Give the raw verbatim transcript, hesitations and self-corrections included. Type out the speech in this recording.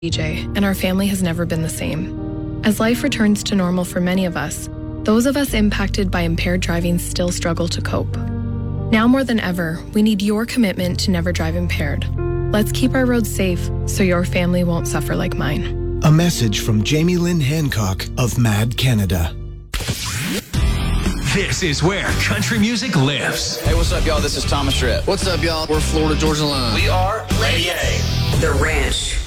D J, and our family has never been the same. As life returns to normal for many of us, those of us impacted by impaired driving still struggle to cope. Now more than ever, we need your commitment to never drive impaired. Let's keep our roads safe so your family won't suffer like mine. A message from Jamie Lynn Hancock of Mad Canada. This is where country music lives. Hey, what's up, y'all? This is Thomas Rhett. What's up, y'all? We're Florida Georgia Line. We are Lady A. The Ranch.